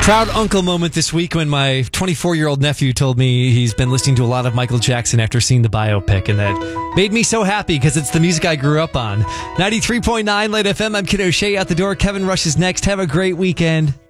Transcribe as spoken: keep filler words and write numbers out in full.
Proud uncle moment this week when my twenty-four-year-old nephew told me he's been listening to a lot of Michael Jackson after seeing the biopic, and that made me so happy because it's the music I grew up on. ninety-three point nine Light F M, I'm Kid O'Shea. Out the door, Kevin Rush is next. Have a great weekend.